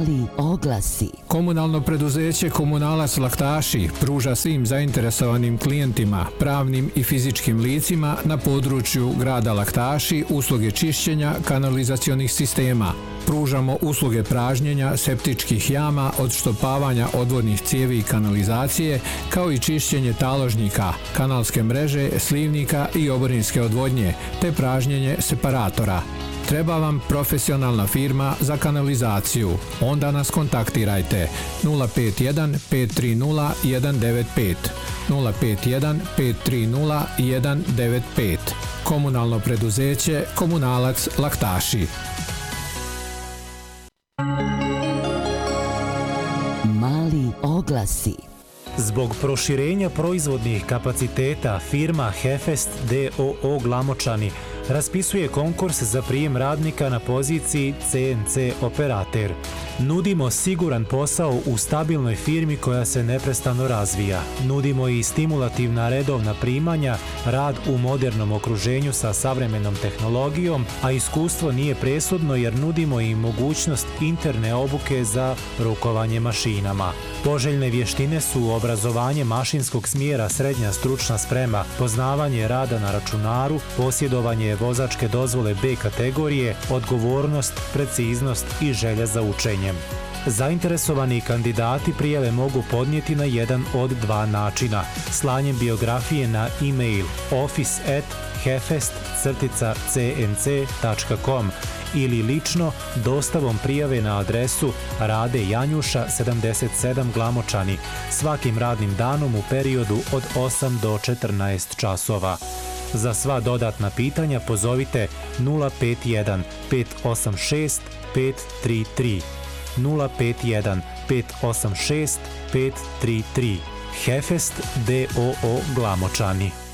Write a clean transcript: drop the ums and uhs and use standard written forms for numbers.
Oglasi. Komunalno preduzeće Komunalac Laktaši pruža svim zainteresovanim klijentima, pravnim i fizičkim licima na području grada Laktaši usluge čišćenja kanalizacionih sistema. Pružamo usluge pražnjenja septičkih jama, odštopavanja odvodnih cijevi i kanalizacije, kao i čišćenje taložnjika, kanalske mreže, slivnika i oborinske odvodnje, te pražnjenje separatora. Treba vam profesionalna firma za kanalizaciju? Onda nas kontaktirajte 051 530 195 051 530 195. Komunalno preduzeće Komunalac Laktaši. Mali oglasi. Zbog proširenja proizvodnih kapaciteta firma Hefest d.o.o. Glamočani raspisuje konkurs za prijem radnika na poziciji CNC operater. Nudimo siguran posao u stabilnoj firmi koja se neprestano razvija. Nudimo i stimulativna redovna primanja, rad u modernom okruženju sa savremenom tehnologijom, a iskustvo nije presudno jer nudimo i mogućnost interne obuke za rukovanje mašinama. Poželjne vještine su obrazovanje mašinskog smjera srednja stručna sprema, poznavanje rada na računaru, posjedovanje vozačke dozvole B kategorije, odgovornost, preciznost i želja za učenjem. Zainteresovani kandidati prijave mogu podnijeti na jedan od dva načina: slanjem biografije na e-mail office@hefest-cnc.com ili lično dostavom prijave na adresu Rade Janjuša 77 Glamočani svakim radnim danom u periodu od 8 do 14 časova. Za sva dodatna pitanja pozovite 051 586 533 051 586 533. Hefest d.o.o. Glamočani.